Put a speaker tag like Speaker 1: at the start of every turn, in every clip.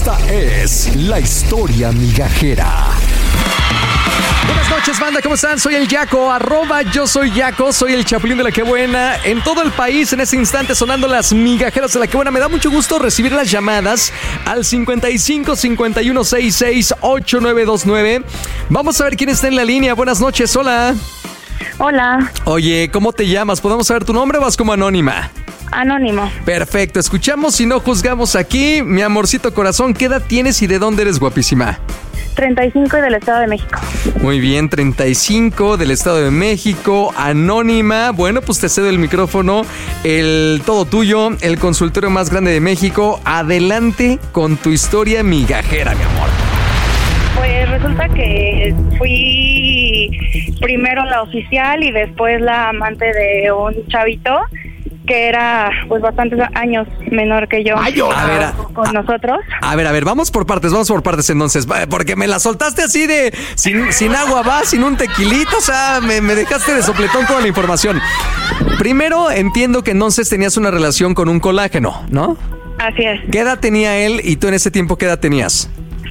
Speaker 1: Esta es la historia migajera.
Speaker 2: Buenas noches, banda, ¿cómo están? Soy el Yaco, @yo soy Yaco, soy el Chapulín de la Que Buena. En todo el país, en este instante, sonando las migajeras de la Que Buena. Me da mucho gusto recibir las llamadas al 55 51 66 8929. Vamos a ver quién está en la línea. Buenas noches, hola.
Speaker 3: Hola.
Speaker 2: Oye, ¿cómo te llamas? ¿Podemos saber tu nombre o vas como anónima?
Speaker 3: Anónimo.
Speaker 2: Perfecto, escuchamos y no juzgamos aquí. Mi amorcito corazón, ¿qué edad tienes y de dónde eres, guapísima?
Speaker 3: 35 y del Estado de México.
Speaker 2: Muy bien, 35 del Estado de México, anónima. Bueno, pues te cedo el micrófono, el todo tuyo, el consultorio más grande de México. Adelante con tu historia migajera, mi amor.
Speaker 3: Pues resulta que fui primero la oficial y después la amante de un chavito que era pues bastantes años menor que yo. Con nosotros.
Speaker 2: A ver, vamos por partes entonces, porque me la soltaste así de sin agua va, sin un tequilito, o sea, me dejaste de sopletón toda la información. Primero entiendo que entonces tenías una relación con un colágeno, ¿no?
Speaker 3: Así es.
Speaker 2: ¿Qué edad tenía él y tú en ese tiempo qué edad tenías?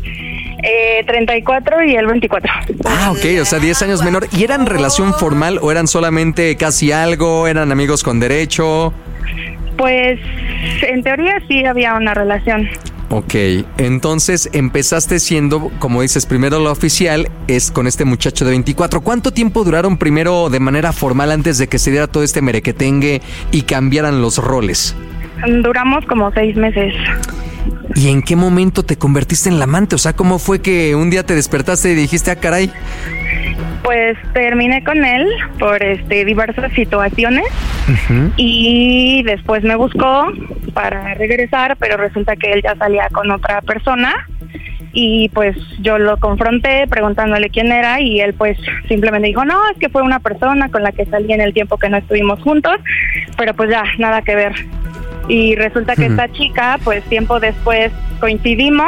Speaker 3: 34 y él 24.
Speaker 2: Ah, ok, o sea, 10 años menor. ¿Y eran relación formal o eran solamente casi algo? ¿Eran amigos con derecho?
Speaker 3: Pues, en teoría sí había una relación.
Speaker 2: Ok, entonces empezaste siendo, como dices, primero la oficial, es con este muchacho de 24. ¿Cuánto tiempo duraron primero de manera formal antes de que se diera todo este merequetengue y cambiaran los roles?
Speaker 3: Duramos como 6 meses.
Speaker 2: ¿Y en qué momento te convertiste en la amante? O sea, ¿cómo fue que un día te despertaste y dijiste, ah, caray?
Speaker 3: Pues terminé con él por diversas situaciones. Uh-huh. Y después me buscó para regresar, pero resulta que él ya salía con otra persona. Y pues yo lo confronté preguntándole quién era y él pues simplemente dijo, no, es que fue una persona con la que salí en el tiempo que no estuvimos juntos, pero pues ya, nada que ver. Y resulta que esta chica, pues tiempo después coincidimos,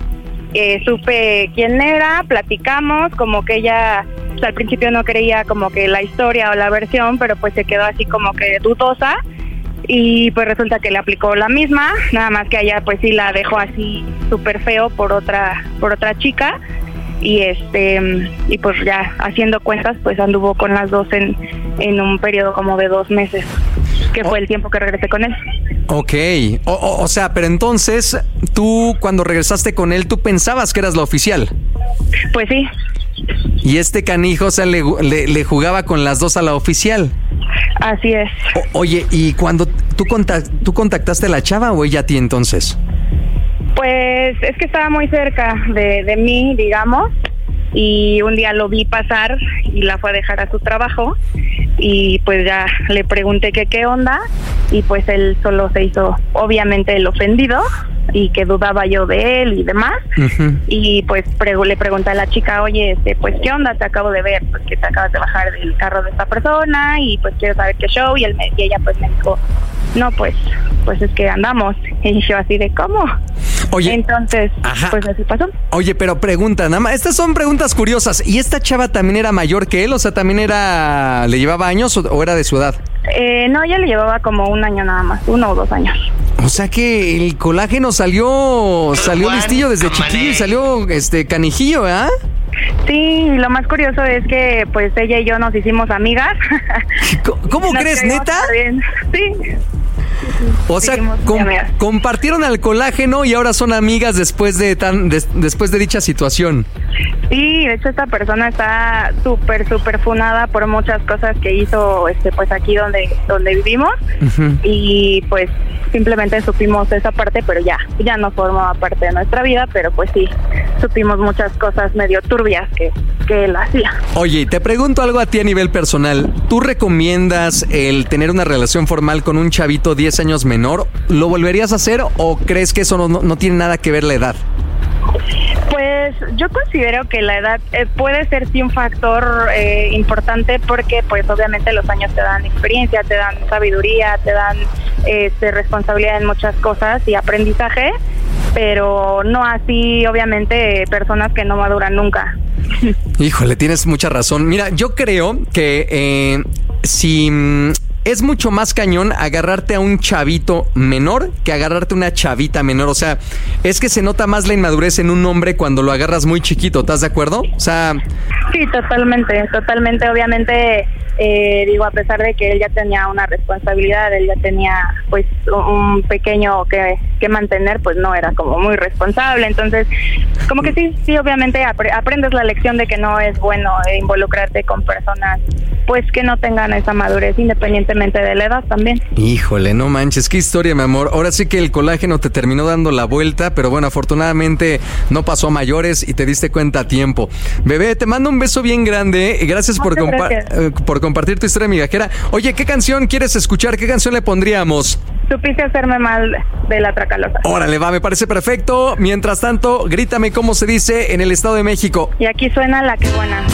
Speaker 3: supe quién era, platicamos, como que ella pues, al principio no creía como que la historia o la versión, pero pues se quedó así como que dudosa y pues resulta que le aplicó la misma, nada más que a ella pues sí la dejó así súper feo por otra chica y y pues ya haciendo cuentas pues anduvo con las dos en un periodo como de 2 meses, que fue el tiempo que regresé con él.
Speaker 2: Ok, o sea, pero entonces tú cuando regresaste con él, ¿tú pensabas que eras la oficial?
Speaker 3: Pues sí.
Speaker 2: Y este canijo, o sea, le jugaba con las dos a la oficial.
Speaker 3: Así es.
Speaker 2: Oye, ¿y cuando tú contactaste a la chava o ella a ti entonces?
Speaker 3: Pues es que estaba muy cerca de mí, digamos, y un día lo vi pasar y la fue a dejar a su trabajo y pues ya le pregunté que qué onda y pues él solo se hizo obviamente el ofendido y que dudaba yo de él y demás. Uh-huh. Y pues le pregunté a la chica, oye, pues qué onda, te acabo de ver, pues que te acabas de bajar del carro de esta persona y pues quiero saber qué show y ella pues me dijo, no, pues es que andamos. Y yo así de, ¿cómo?
Speaker 2: Oye,
Speaker 3: entonces,
Speaker 2: ajá.
Speaker 3: Pues así pasó.
Speaker 2: Oye, pero pregunta, nada más, estas son preguntas curiosas. ¿Y esta chava también era mayor que él? O sea, ¿también le llevaba años o era de su edad?
Speaker 3: No, ella le llevaba como 1 año nada más, 1 o 2 años.
Speaker 2: O sea que el colágeno salió listillo desde chiquillo y salió canijillo, ¿verdad?
Speaker 3: Sí, y lo más curioso es que pues ella y yo nos hicimos amigas.
Speaker 2: ¿Cómo crees, neta?
Speaker 3: Sí.
Speaker 2: O sea, compartieron al colágeno y ahora son amigas después de dicha situación.
Speaker 3: Sí, de hecho esta persona está súper funada por muchas cosas que hizo pues aquí donde vivimos. Uh-huh. Y pues simplemente supimos esa parte, pero ya no formaba parte de nuestra vida, pero pues sí, supimos muchas cosas medio turbias que él hacía. Oye,
Speaker 2: te pregunto algo a ti a nivel personal. ¿Tú recomiendas el tener una relación formal con un chavito 10 años menor? ¿Lo volverías a hacer o crees que eso no tiene nada que ver la edad?
Speaker 3: Pues yo considero que la edad puede ser sí un factor importante porque pues obviamente los años te dan experiencia, te dan sabiduría, te dan responsabilidad en muchas cosas y aprendizaje, pero no así obviamente personas que no maduran nunca. Híjole,
Speaker 2: tienes mucha razón. Mira, yo creo que si es mucho más cañón agarrarte a un chavito menor que agarrarte a una chavita menor. O sea, es que se nota más la inmadurez en un hombre cuando lo agarras muy chiquito, ¿estás de acuerdo? O sea...
Speaker 3: Sí, totalmente. Obviamente, a pesar de que él ya tenía una responsabilidad, él ya tenía pues un pequeño que mantener, pues no era como muy responsable. Entonces, como que sí, obviamente aprendes la lección de que no es bueno involucrarte con personas pues que no tengan esa madurez, independientemente de la edad también.
Speaker 2: Híjole, no manches, qué historia, mi amor. Ahora sí que el colágeno te terminó dando la vuelta, pero bueno, afortunadamente no pasó a mayores y te diste cuenta a tiempo. Bebé, te mando un beso bien grande. Gracias por compartir tu historia migajera. Oye, ¿qué canción quieres escuchar? ¿Qué canción le pondríamos?
Speaker 3: Supiste hacerme mal de La Tracalosa.
Speaker 2: Órale, va, me parece perfecto. Mientras tanto, grítame cómo se dice en el Estado de México.
Speaker 3: Y aquí suena La Que Buena.